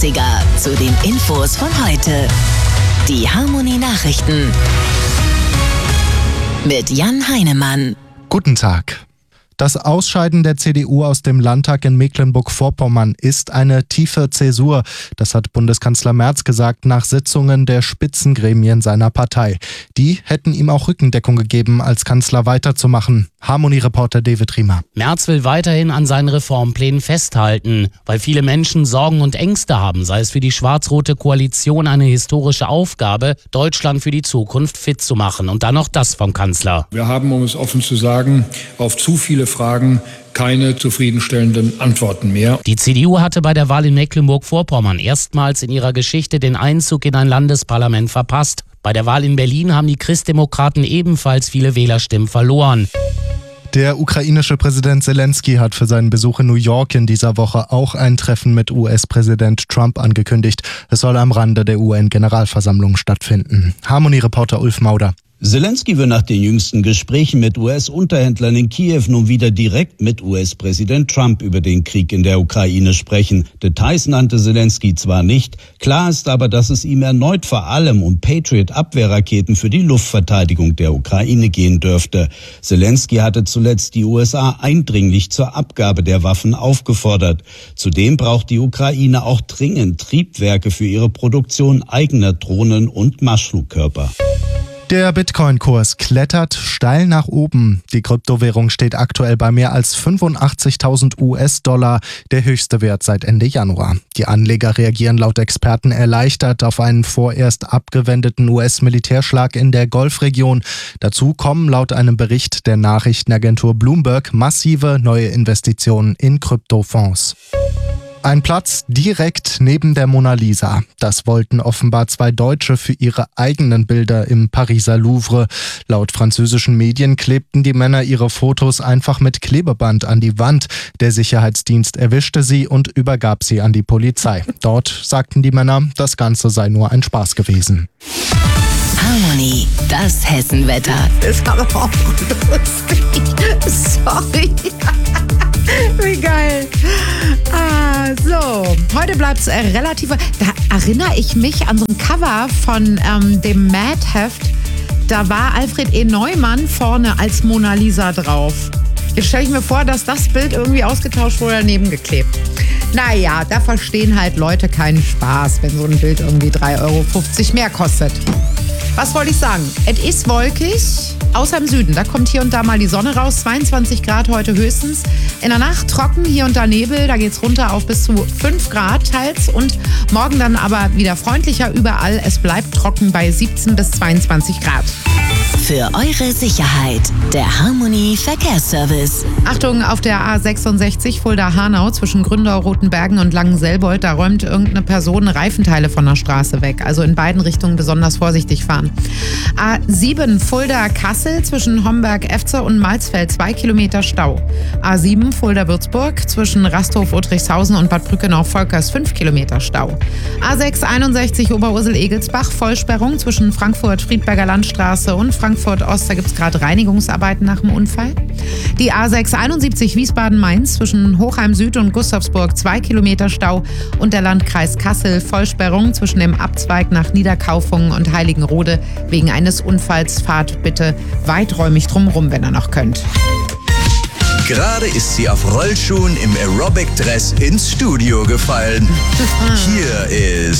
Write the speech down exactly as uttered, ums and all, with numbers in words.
dreißiger zu den Infos von heute. Die Harmony Nachrichten mit Jan Heinemann. Guten Tag. Das Ausscheiden der C D U aus dem Landtag in Mecklenburg-Vorpommern ist eine tiefe Zäsur. Das hat Bundeskanzler Merz gesagt nach Sitzungen der Spitzengremien seiner Partei. Die hätten ihm auch Rückendeckung gegeben, als Kanzler weiterzumachen. Harmony-Reporter David Riemer. Merz will weiterhin an seinen Reformplänen festhalten, weil viele Menschen Sorgen und Ängste haben, sei es für die schwarz-rote Koalition eine historische Aufgabe, Deutschland für die Zukunft fit zu machen. Und dann noch das vom Kanzler. Wir haben, um es offen zu sagen, auf zu viele Fragen keine zufriedenstellenden Antworten mehr. Die C D U hatte bei der Wahl in Mecklenburg-Vorpommern erstmals in ihrer Geschichte den Einzug in ein Landesparlament verpasst. Bei der Wahl in Berlin haben die Christdemokraten ebenfalls viele Wählerstimmen verloren. Der ukrainische Präsident Zelensky hat für seinen Besuch in New York in dieser Woche auch ein Treffen mit U S-Präsident Trump angekündigt. Es soll am Rande der U N-Generalversammlung stattfinden. Harmony-Reporter Ulf Mauder. Zelensky will nach den jüngsten Gesprächen mit U S-Unterhändlern in Kiew nun wieder direkt mit U S-Präsident Trump über den Krieg in der Ukraine sprechen. Details nannte Zelensky zwar nicht, klar ist aber, dass es ihm erneut vor allem um Patriot-Abwehrraketen für die Luftverteidigung der Ukraine gehen dürfte. Zelensky hatte zuletzt die U S A eindringlich zur Abgabe der Waffen aufgefordert. Zudem braucht die Ukraine auch dringend Triebwerke für ihre Produktion eigener Drohnen und Marschflugkörper. Der Bitcoin-Kurs klettert steil nach oben. Die Kryptowährung steht aktuell bei mehr als fünfundachtzigtausend U S-Dollar, der höchste Wert seit Ende Januar. Die Anleger reagieren laut Experten erleichtert auf einen vorerst abgewendeten U S-Militärschlag in der Golfregion. Dazu kommen laut einem Bericht der Nachrichtenagentur Bloomberg massive neue Investitionen in Kryptofonds. Ein Platz direkt neben der Mona Lisa. Das wollten offenbar zwei Deutsche für ihre eigenen Bilder im Pariser Louvre. Laut französischen Medien klebten die Männer ihre Fotos einfach mit Klebeband an die Wand. Der Sicherheitsdienst erwischte sie und übergab sie an die Polizei. Dort sagten die Männer, das Ganze sei nur ein Spaß gewesen. Harmony, das Hessenwetter. Ist aber auch lustig. Sorry. Wie geil. Ah, so. Heute bleibt es äh, relativ... Da erinnere ich mich an so ein Cover von ähm, dem Mad-Heft. Da war Alfred E. Neumann vorne als Mona Lisa drauf. Jetzt stelle ich mir vor, dass das Bild irgendwie ausgetauscht wurde, daneben geklebt. Naja, da verstehen halt Leute keinen Spaß, wenn so ein Bild irgendwie drei Euro fünfzig mehr kostet. Was wollte ich sagen? Es ist wolkig, außer im Süden. Da kommt hier und da mal die Sonne raus. zweiundzwanzig Grad heute höchstens. In der Nacht trocken, hier und da Nebel. Da geht's runter auf bis zu fünf Grad teils. Und morgen dann aber wieder freundlicher überall. Es bleibt trocken bei siebzehn bis zweiundzwanzig Grad. Für eure Sicherheit, der Harmony Verkehrsservice. Achtung, auf der A sechsundsechzig Fulda-Hanau zwischen Gründau, Rotenbergen und Langenselbold, da räumt irgendeine Person Reifenteile von der Straße weg. Also in beiden Richtungen besonders vorsichtig fahren. A sieben Fulda-Kassel zwischen Homberg-Efze und Malzfeld, zwei Kilometer Stau. A sieben Fulda-Würzburg zwischen Rasthof-Uttrichshausen und Bad Brückenau-Volkers, fünf Kilometer Stau. A sechs einundsechzig Oberursel-Egelsbach, Vollsperrung zwischen Frankfurt-Friedberger Landstraße und Frankfurt-Ost, da gibt es gerade Reinigungsarbeiten nach dem Unfall. Die A sechs einundsiebzig Wiesbaden-Mainz zwischen Hochheim Süd und Gustavsburg, zwei Kilometer Stau. Und der Landkreis Kassel, Vollsperrung zwischen dem Abzweig nach Niederkaufungen und Heiligenrode wegen eines Unfalls. Fahrt bitte weiträumig drumherum, wenn ihr noch könnt. Gerade ist sie auf Rollschuhen im Aerobic-Dress ins Studio gefallen. Hier ist